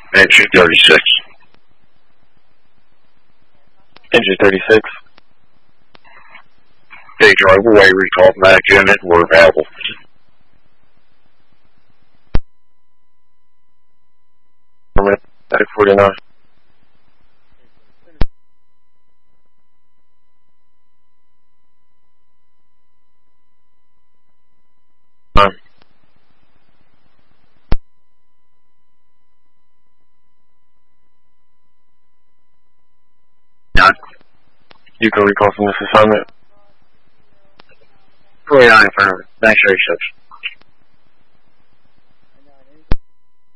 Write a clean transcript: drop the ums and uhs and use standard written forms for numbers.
Entry 36. Entry 36. Okay, drive away, recall back unit, we're available. Attic 49. None. You can recall from this assignment. 49 affirmative. Thanks, 36.